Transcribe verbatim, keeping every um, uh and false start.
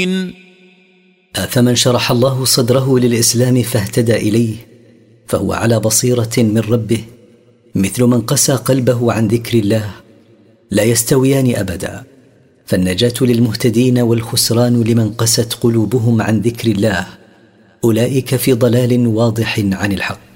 أفمن شرح الله صدره للإسلام فاهتدى إليه فهو على بصيرة من ربه مثل من قسى قلبه عن ذكر الله، لا يستويان أبدا، فالنجاة للمهتدين والخسران لمن قست قلوبهم عن ذكر الله، أولئك في ضلال واضح عن الحق.